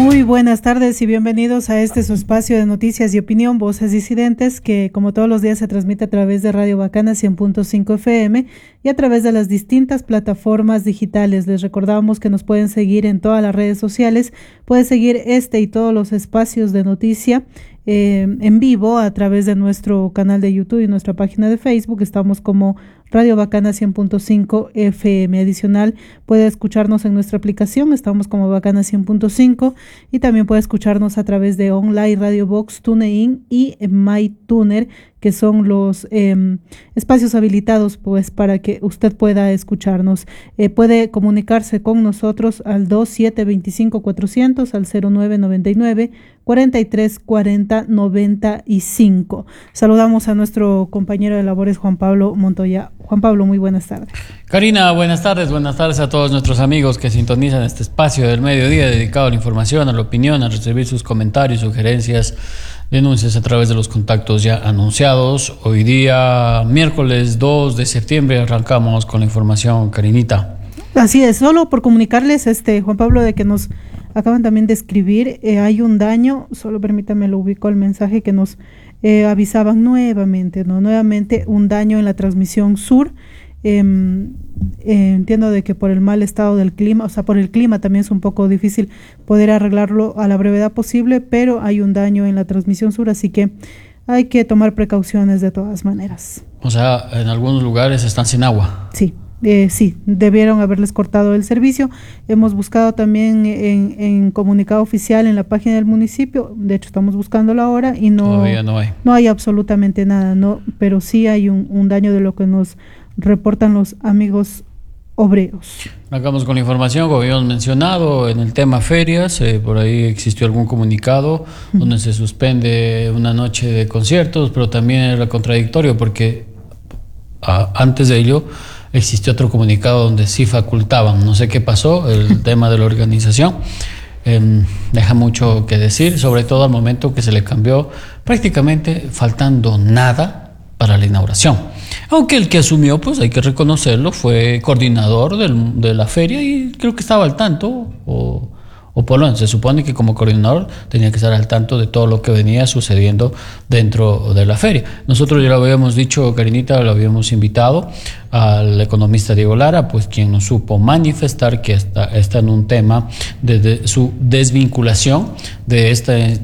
Muy buenas tardes y bienvenidos a este su espacio de noticias y opinión, Voces Disidentes, que como todos los días se transmite a través de Radio Bacana 100.5 FM y a través de las distintas plataformas digitales. Les recordamos que nos pueden seguir en todas las redes sociales, pueden seguir este y todos los espacios de noticia en vivo a través de nuestro canal de YouTube y nuestra página de Facebook. Estamos como Radio Bacana 100.5 FM. Adicional, puede escucharnos en nuestra aplicación, estamos como Bacana 100.5, y también puede escucharnos a través de Online, Radio Box, TuneIn y MyTuner, que son los espacios habilitados pues para que usted pueda escucharnos. Puede comunicarse con nosotros al 2725-400, al 0999-4340-95. Saludamos a nuestro compañero de labores, Juan Pablo Montoya. Juan Pablo, muy buenas tardes. Karina, buenas tardes a todos nuestros amigos que sintonizan este espacio del mediodía dedicado a la información, a la opinión, a recibir sus comentarios, sugerencias, denuncias a través de los contactos ya anunciados. Hoy día, miércoles 2 de septiembre, arrancamos con la información, Karinita. Así es, solo por comunicarles, Juan Pablo, de que nos acaban también de escribir, hay un daño, solo permítame lo ubico el mensaje que nos avisaban nuevamente un daño en la transmisión sur. Entiendo de que por el mal estado del clima, o sea, por el clima también es un poco difícil poder arreglarlo a la brevedad posible, pero hay un daño en la transmisión sur, así que hay que tomar precauciones de todas maneras. O sea, en algunos lugares están sin agua. Sí. Sí, debieron haberles cortado el servicio. Hemos buscado también en comunicado oficial en la página del municipio, de hecho estamos buscándolo ahora y todavía no hay. No hay absolutamente nada, no, pero sí hay un daño de lo que nos reportan los amigos obreros. Acabamos con la información, como habíamos mencionado, en el tema ferias, por ahí existió algún comunicado donde se suspende una noche de conciertos, pero también era contradictorio porque antes de ello existió otro comunicado donde sí facultaban, no sé qué pasó, el tema de la organización deja mucho que decir, sobre todo al momento que se le cambió prácticamente faltando nada para la inauguración. Aunque el que asumió, pues hay que reconocerlo, fue coordinador de la feria y creo que estaba al tanto, o por lo menos se supone que como coordinador tenía que estar al tanto de todo lo que venía sucediendo dentro de la feria. Nosotros ya lo habíamos dicho, Karinita, lo habíamos invitado al economista Diego Lara, pues quien nos supo manifestar que está en un tema de su desvinculación de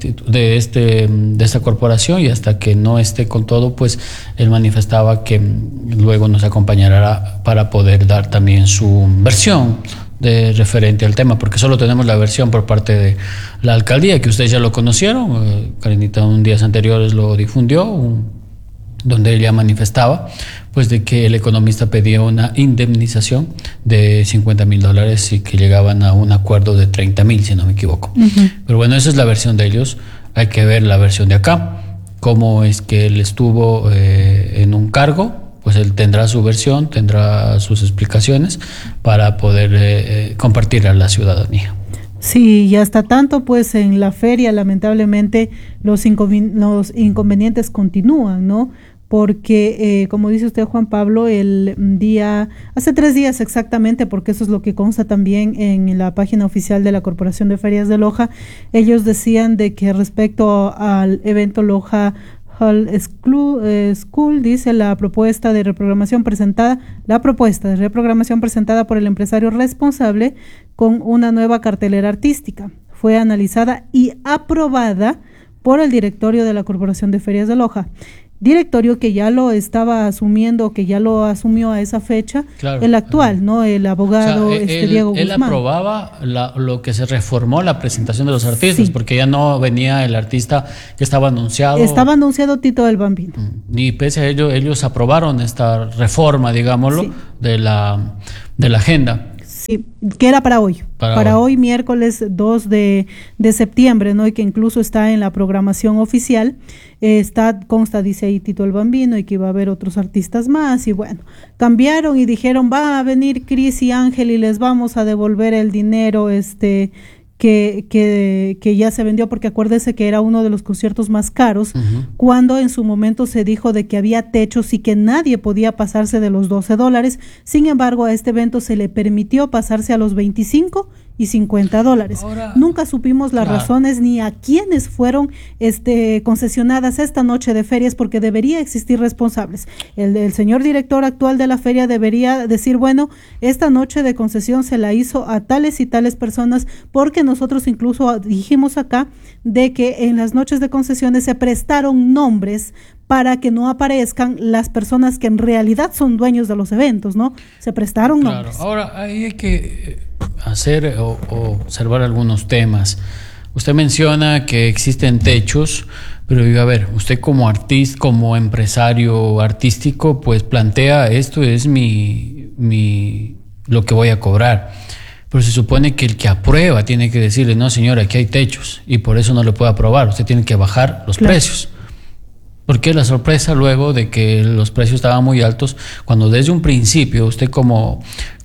esta corporación, y hasta que no esté con todo, pues él manifestaba que luego nos acompañará para poder dar también su versión de referente al tema, porque solo tenemos la versión por parte de la alcaldía, que ustedes ya lo conocieron. Karinita un días anteriores lo difundió, donde ella manifestaba pues de que el economista pedía una indemnización de $50,000 y que llegaban a un acuerdo de 30,000, si no me equivoco. Pero bueno, esa es la versión de ellos. Hay que ver la versión de acá, cómo es que él estuvo en un cargo. Pues él tendrá su versión, tendrá sus explicaciones para poder compartir a la ciudadanía. Sí, y hasta tanto, pues en la feria lamentablemente los inconvenientes continúan, ¿no? Porque, como dice usted, Juan Pablo, hace 3 días exactamente, porque eso es lo que consta también en la página oficial de la Corporación de Ferias de Loja, ellos decían de que respecto al evento Loja Hall School, dice la propuesta de reprogramación presentada por el empresario responsable con una nueva cartelera artística. Fue analizada y aprobada por el directorio de la Corporación de Ferias de Loja. Directorio que ya lo estaba asumiendo, que ya lo asumió a esa fecha, claro, el actual, ¿no? El abogado Diego Guzmán. Él aprobaba lo que se reformó la presentación de los artistas, sí, porque ya no venía el artista que estaba anunciado. Estaba anunciado Tito el Bambino. Y pese a ello, ellos aprobaron esta reforma, digámoslo, sí, de la agenda. Sí, que era para hoy. Para hoy, miércoles 2 de septiembre, ¿no? Y que incluso está en la programación oficial. Consta, dice ahí Tito el Bambino, y que iba a haber otros artistas más. Y bueno, cambiaron y dijeron, va a venir Cris y Ángel y les vamos a devolver el dinero que ya se vendió, porque acuérdese que era uno de los conciertos más caros, cuando en su momento se dijo de que había techos y que nadie podía pasarse de los $12. Sin embargo, a este evento se le permitió pasarse a los 25 $150. Ahora, nunca supimos las razones ni a quiénes fueron concesionadas esta noche de ferias, porque debería existir responsables. El señor director actual de la feria debería decir, bueno, esta noche de concesión se la hizo a tales y tales personas, porque nosotros incluso dijimos acá de que en las noches de concesiones se prestaron nombres para que no aparezcan las personas que en realidad son dueños de los eventos, ¿no? Se prestaron nombres. Ahora ahí hay que hacer o observar algunos temas. Usted menciona que existen techos, pero a ver, usted como artista, como empresario artístico, pues plantea, esto es lo que voy a cobrar. Pero se supone que el que aprueba tiene que decirle, no señor, aquí hay techos, y por eso no le puede aprobar, usted tiene que bajar los precios. Porque la sorpresa luego de que los precios estaban muy altos, cuando desde un principio usted como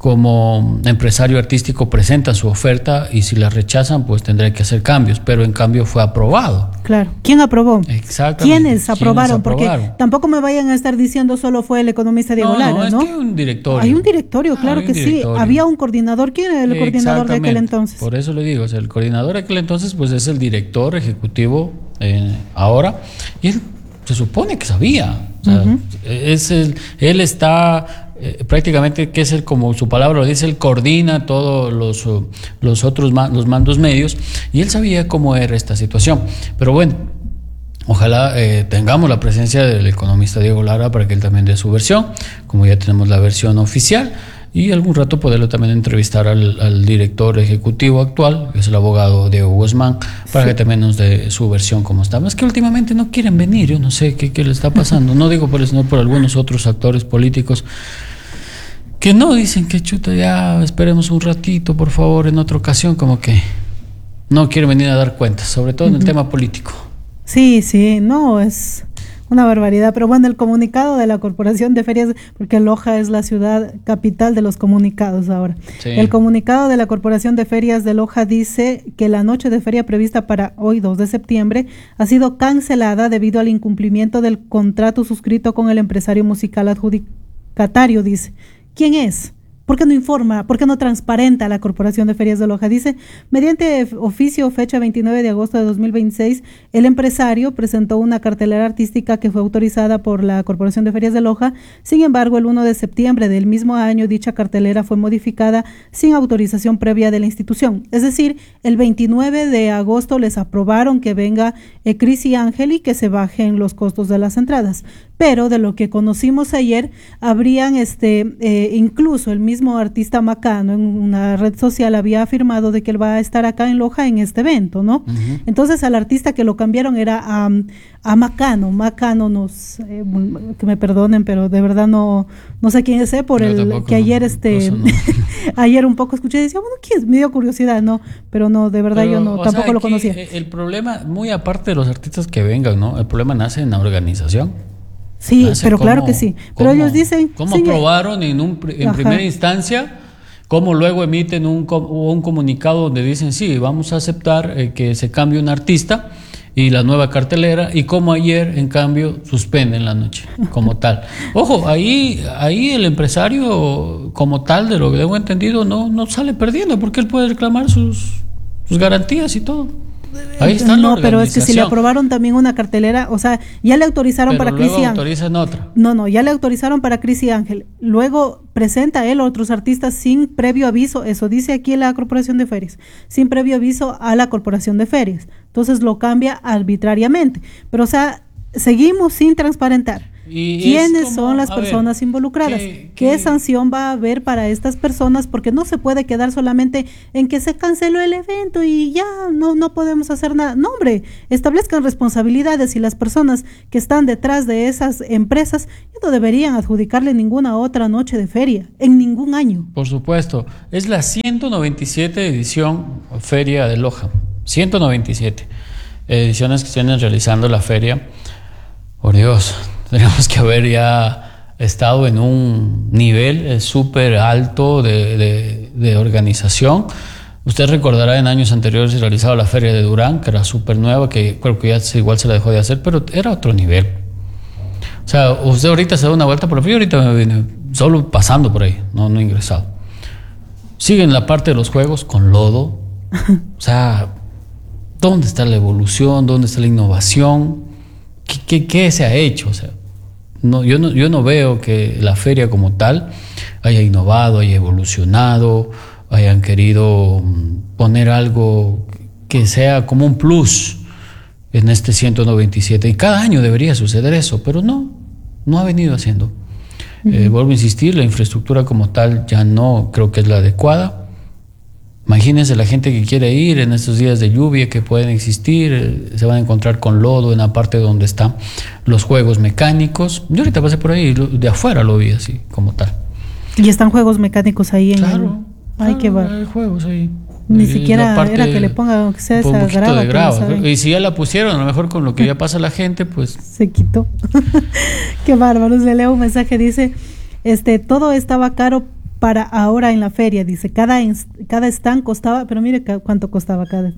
empresario artístico presenta su oferta, y si la rechazan pues tendrá que hacer cambios, pero en cambio fue aprobado. Claro. ¿Quién aprobó? Exactamente. ¿Quiénes aprobaron? Porque tampoco me vayan a estar diciendo solo fue el economista Diego Lara, ¿no? Es que hay un directorio. Hay un directorio, claro que sí. Había un coordinador. ¿Quién era el coordinador de aquel entonces? Por eso le digo, o sea, el coordinador de aquel entonces pues es el director ejecutivo ahora, y él se supone que sabía. O sea, él está prácticamente, que es como su palabra lo dice, él coordina todos los otros los mandos medios, y él sabía cómo era esta situación. Pero bueno, ojalá tengamos la presencia del economista Diego Lara para que él también dé su versión, como ya tenemos la versión oficial, y algún rato poderlo también entrevistar al director ejecutivo actual, que es el abogado Diego Guzmán, para que también nos dé su versión como está. Es que últimamente no quieren venir, yo no sé qué le está pasando. No digo por eso, sino por algunos otros actores políticos que no dicen que chuta, ya esperemos un ratito, por favor, en otra ocasión, como que no quieren venir a dar cuentas, sobre todo en el tema político. Sí, no, es una barbaridad. Pero bueno, el comunicado de la Corporación de Ferias, porque Loja es la ciudad capital de los comunicados ahora. Sí. El comunicado de la Corporación de Ferias de Loja dice que la noche de feria prevista para hoy, 2 de septiembre, ha sido cancelada debido al incumplimiento del contrato suscrito con el empresario musical adjudicatario, dice. ¿Quién es? ¿Por qué no informa? ¿Por qué no transparenta la Corporación de Ferias de Loja? Dice, mediante oficio fecha 29 de agosto de 2026, el empresario presentó una cartelera artística que fue autorizada por la Corporación de Ferias de Loja. Sin embargo, el 1 de septiembre del mismo año, dicha cartelera fue modificada sin autorización previa de la institución. Es decir, el 29 de agosto les aprobaron que venga Cris y Ángel y que se bajen los costos de las entradas. Pero de lo que conocimos ayer, habrían incluso el mismo artista Macano en una red social había afirmado de que él va a estar acá en Loja en este evento, ¿no? Entonces al artista que lo cambiaron era a Macano. Macano que me perdonen, pero de verdad no sé quién es, por que ayer ayer un poco escuché y decía, bueno, ¿quién es? Me dio curiosidad, ¿no? Pero no, de verdad yo tampoco lo conocía. El problema, muy aparte de los artistas que vengan, ¿no? El problema nace en la organización. Sí, pero claro que sí. Pero ellos dicen... ¿Cómo aprobaron en primera instancia? ¿Cómo luego emiten un comunicado donde dicen, sí, vamos a aceptar que se cambie un artista y la nueva cartelera? Y como ayer, en cambio, suspenden la noche como tal. Ojo, ahí el empresario como tal, de lo que tengo entendido, no sale perdiendo, porque él puede reclamar sus garantías y todo. Ahí está. No, pero es que si le aprobaron también una cartelera, o sea, ya le autorizaron para Cris y Ángel. Autorizan otra. No, ya le autorizaron para Cris y Ángel. Luego presenta él a otros artistas sin previo aviso, eso dice aquí la Corporación de Ferias, sin previo aviso a la Corporación de Ferias. Entonces lo cambia arbitrariamente. Pero, o sea, seguimos sin transparentar. ¿Quiénes son las personas involucradas? ¿Qué sanción va a haber para estas personas? Porque no se puede quedar solamente en que se canceló el evento y ya no podemos hacer nada. No, hombre, establezcan responsabilidades, y las personas que están detrás de esas empresas no deberían adjudicarle ninguna otra noche de feria en ningún año. Por supuesto, es la 197 edición Feria de Loja. 197 ediciones que se vienen realizando la feria. Por Dios, tenemos que haber ya estado en un nivel súper alto de organización. Usted recordará en años anteriores se realizaba la feria de Durán, que era súper nueva, que creo que ya igual se la dejó de hacer, pero era otro nivel. O sea, usted ahorita se da una vuelta por la feria, ahorita me viene solo pasando por ahí, no ingresado. Siguen la parte de los juegos con lodo. O sea, ¿dónde está la evolución? ¿Dónde está la innovación? ¿Qué se ha hecho? O sea, yo no veo que la feria como tal haya innovado, haya evolucionado, hayan querido poner algo que sea como un plus en este 197. Y cada año debería suceder eso, pero no ha venido haciendo. Vuelvo a insistir, la infraestructura como tal ya no creo que es la adecuada. Imagínense la gente que quiere ir en estos días de lluvia que pueden existir, se van a encontrar con lodo en la parte donde están los juegos mecánicos. Yo ahorita pasé por ahí, de afuera lo vi así, como tal. Y están juegos mecánicos ahí en Claro. Ay, qué va. Hay juegos ahí. Ni siquiera era que le ponga, aunque sea esa grava. Y si ya la pusieron, a lo mejor con lo que ya pasa la gente, pues... Se quitó. Qué bárbaros. Le leo un mensaje, dice, todo estaba caro para ahora en la feria, dice, cada stand costaba, pero mire cuánto costaba cada,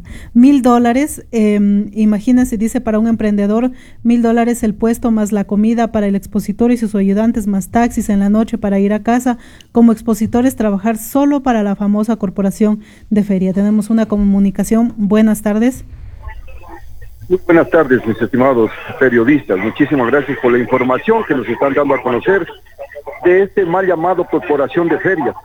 $1,000, imagínense, dice, para un emprendedor, $1,000 el puesto más la comida para el expositor y sus ayudantes, más taxis en la noche para ir a casa, como expositores trabajar solo para la famosa corporación de feria. Tenemos una comunicación, buenas tardes. Muy buenas tardes, mis estimados periodistas, muchísimas gracias por la información que nos están dando a conocer de este mal llamado Corporación de Ferias.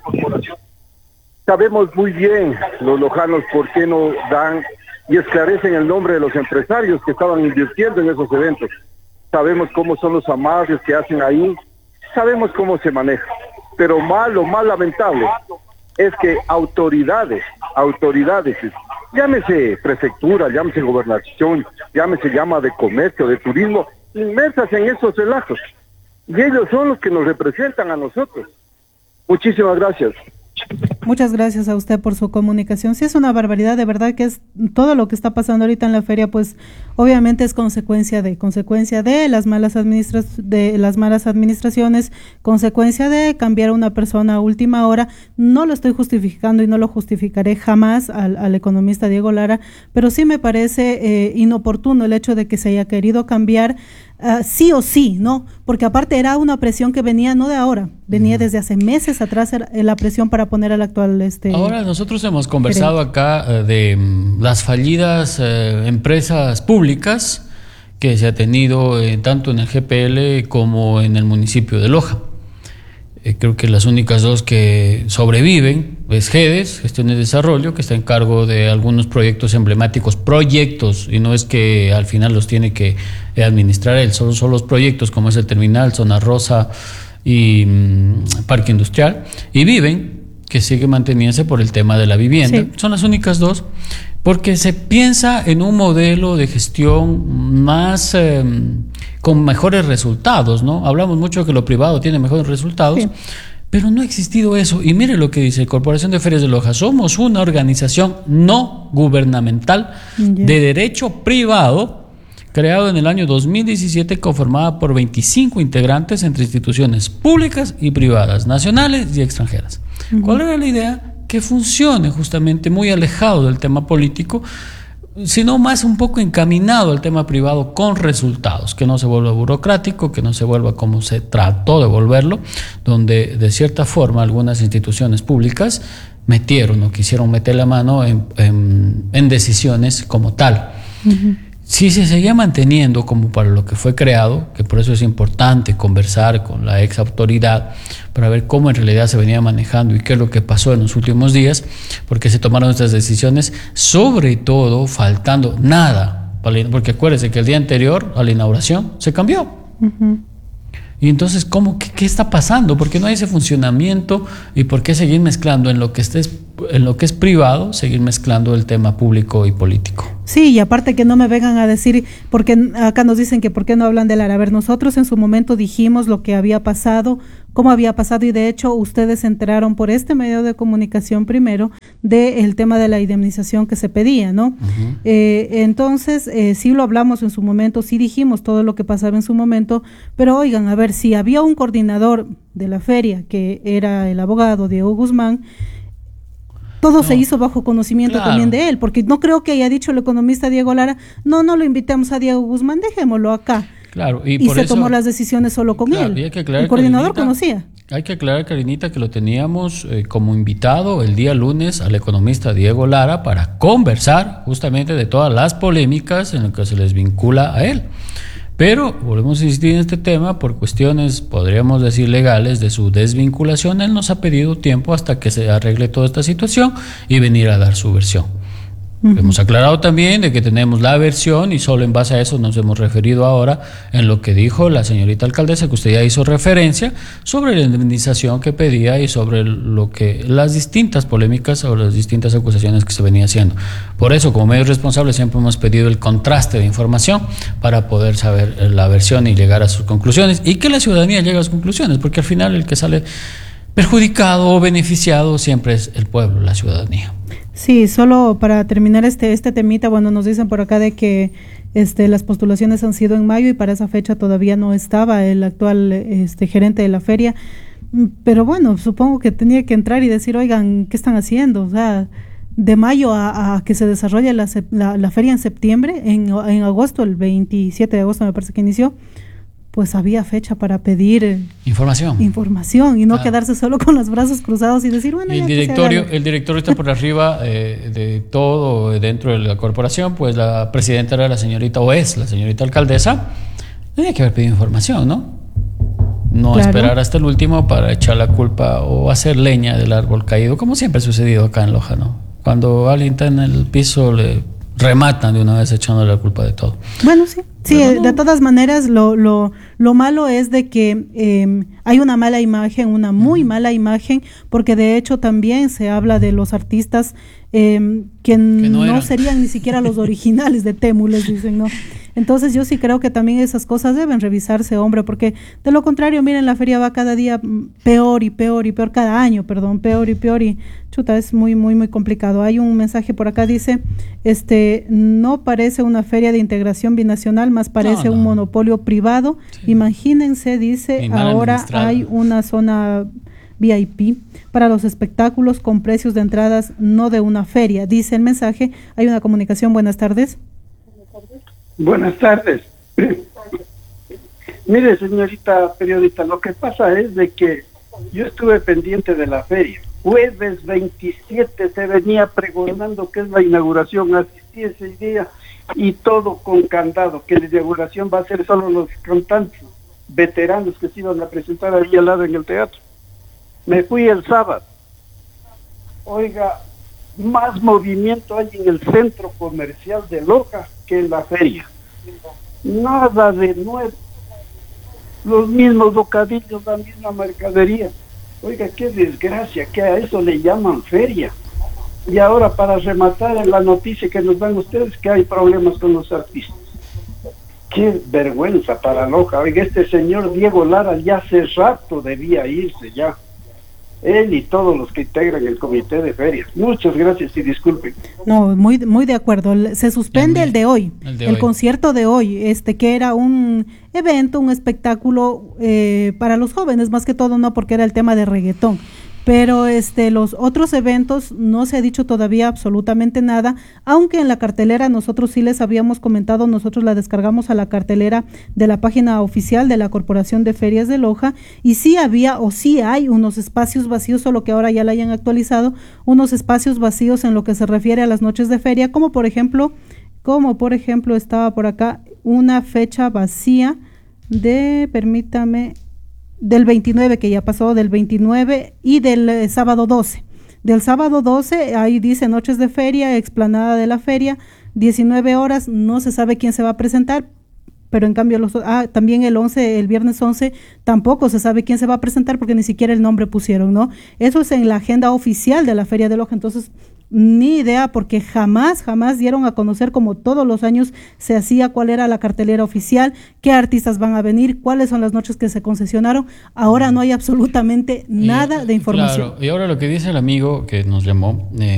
Sabemos muy bien los lojanos por qué no dan y esclarecen el nombre de los empresarios que estaban invirtiendo en esos eventos. Sabemos cómo son los amarres que hacen ahí, sabemos cómo se maneja, pero lo más lamentable es que autoridades, llámese prefectura, llámese gobernación, llámese llama de comercio, de turismo, inmersas en esos relajos. Y ellos son los que nos representan a nosotros. Muchísimas gracias. Muchas gracias a usted por su comunicación. Sí, es una barbaridad, de verdad que es todo lo que está pasando ahorita en la feria, pues obviamente es consecuencia de las malas administraciones, consecuencia de cambiar a una persona a última hora. No lo estoy justificando y no lo justificaré jamás al economista Diego Lara, pero sí me parece inoportuno el hecho de que se haya querido cambiar sí o sí, ¿no? Porque aparte era una presión que venía no de ahora, venía desde hace meses atrás la presión para poner al actual Ahora nosotros hemos conversado acá de las fallidas empresas públicas que se ha tenido tanto en el GPL como en el municipio de Loja. Creo que las únicas dos que sobreviven es GEDES, Gestión de Desarrollo, que está en cargo de algunos proyectos emblemáticos, y no es que al final los tiene que administrar él, son los proyectos como es el terminal, Zona Rosa y Parque Industrial, y Viven, que sigue manteniéndose por el tema de la vivienda. Sí. Son las únicas dos, porque se piensa en un modelo de gestión más con mejores resultados, ¿no? Hablamos mucho que lo privado tiene mejores resultados, sí, pero no ha existido eso. Y mire lo que dice Corporación de Ferias de Loja: somos una organización no gubernamental de derecho privado, creado en el año 2017, conformada por 25 integrantes entre instituciones públicas y privadas, nacionales y extranjeras. ¿Cuál era la idea? Que funcione justamente muy alejado del tema político, sino más un poco encaminado al tema privado con resultados, que no se vuelva burocrático, que no se vuelva como se trató de volverlo, donde de cierta forma algunas instituciones públicas metieron o quisieron meter la mano en decisiones como tal. Si se seguía manteniendo como para lo que fue creado, que por eso es importante conversar con la ex autoridad para ver cómo en realidad se venía manejando y qué es lo que pasó en los últimos días, porque se tomaron estas decisiones, sobre todo faltando nada, porque acuérdense que el día anterior a la inauguración se cambió. Y entonces, ¿qué está pasando? ¿Por qué no hay ese funcionamiento? ¿Y por qué seguir mezclando en lo que es privado, seguir mezclando el tema público y político? Sí, y aparte que no me vengan a decir, porque acá nos dicen que por qué no hablan del Lara. A ver, nosotros en su momento dijimos lo que había pasado, cómo había pasado, y de hecho ustedes se enteraron por este medio de comunicación primero del tema de la indemnización que se pedía, ¿no? Entonces, sí lo hablamos en su momento, sí dijimos todo lo que pasaba en su momento, pero oigan, a ver, si había un coordinador de la feria, que era el abogado Diego Guzmán, todo se hizo bajo conocimiento también de él, porque no creo que haya dicho el economista Diego Lara, no lo invitamos a Diego Guzmán, dejémoslo acá. Claro, y se tomó las decisiones solo con él. Y hay que aclarar el coordinador conocía. Hay que aclarar, Karinita, que lo teníamos como invitado el día lunes al economista Diego Lara para conversar justamente de todas las polémicas en las que se les vincula a él. Pero volvemos a insistir en este tema por cuestiones, podríamos decir, legales de su desvinculación. Él nos ha pedido tiempo hasta que se arregle toda esta situación y venir a dar su versión. Hemos aclarado también de que tenemos la versión y solo en base a eso nos hemos referido ahora en lo que dijo la señorita alcaldesa, que usted ya hizo referencia, sobre la indemnización que pedía y sobre lo que las distintas polémicas o las distintas acusaciones que se venía haciendo. Por eso, como medios responsables, siempre hemos pedido el contraste de información para poder saber la versión y llegar a sus conclusiones y que la ciudadanía llegue a sus conclusiones, porque al final el que sale perjudicado o beneficiado siempre es el pueblo, la ciudadanía. Sí, solo para terminar este temita, bueno, nos dicen por acá de que las postulaciones han sido en mayo y para esa fecha todavía no estaba el actual gerente de la feria, pero bueno, supongo que tenía que entrar y decir, oigan, ¿qué están haciendo? O sea, de mayo a que se desarrolle la feria en septiembre, en agosto, el 27 de agosto me parece que inició, pues había fecha para pedir información y no quedarse solo con los brazos cruzados y decir, bueno, el directorio está por arriba de todo dentro de la corporación, pues la presidenta era la señorita alcaldesa, tenía que haber pedido información, no claro. Esperar hasta el último para echar la culpa o hacer leña del árbol caído, como siempre ha sucedido acá en Loja, cuando alguien está en el piso le rematan de una vez echándole la culpa de todo. Bueno, sí, de todas maneras lo malo es de que hay una mala imagen, una muy mala imagen, porque de hecho también se habla de los artistas que no serían ni siquiera los originales de Temu, les dicen, ¿no? Entonces yo sí creo que también esas cosas deben revisarse, hombre, porque de lo contrario, miren, la feria va cada día peor y peor y peor, cada año, perdón, peor y peor y chuta, es muy, muy, muy complicado. Hay un mensaje por acá, dice, no parece una feria de integración binacional, más parece un monopolio privado. Sí. Imagínense, dice, ahora hay una zona VIP para los espectáculos con precios de entradas, no de una feria. Dice el mensaje, hay una comunicación, buenas tardes. Buenas tardes. Mire, señorita periodista, lo que pasa es de que yo estuve pendiente de la feria. Jueves 27 se venía pregonando que es la inauguración, asistí ese día y todo con candado, que la inauguración va a ser solo los cantantes veteranos que se iban a presentar ahí al lado en el teatro. Me fui el sábado. Oiga, más movimiento hay en el centro comercial de Loja que en la feria. Nada de nuevo. Los mismos bocadillos, la misma mercadería. Oiga, qué desgracia, que a eso le llaman feria. Y ahora, para rematar en la noticia que nos dan ustedes, que hay problemas con los artistas. Qué vergüenza para Loja. Oiga, este señor Diego Lara ya hace rato debía irse ya. Él y todos los que integran el comité de ferias. Muchas gracias y disculpen. No, muy de acuerdo. Se suspende el de hoy, el concierto de hoy, que era un evento, un espectáculo para los jóvenes, más que todo, no porque era el tema de reggaetón. Pero los otros eventos no se ha dicho todavía absolutamente nada, aunque en la cartelera nosotros sí les habíamos comentado, nosotros la descargamos a la cartelera de la página oficial de la Corporación de Ferias de Loja, y sí había o sí hay unos espacios vacíos, solo que ahora ya la hayan actualizado, unos espacios vacíos en lo que se refiere a las noches de feria, como por ejemplo estaba por acá una fecha vacía del 29, que ya pasó, del 29 y del sábado 12. Del sábado 12, ahí dice noches de feria, explanada de la feria, 19 horas, no se sabe quién se va a presentar, pero en cambio también el viernes 11, tampoco se sabe quién se va a presentar porque ni siquiera el nombre pusieron, ¿no? Eso es en la agenda oficial de la Feria de Loja, entonces ni idea, porque jamás dieron a conocer, como todos los años se hacía, cuál era la cartelera oficial, qué artistas van a venir, cuáles son las noches que se concesionaron. Ahora no hay absolutamente nada de información. Claro, y ahora lo que dice el amigo que nos llamó,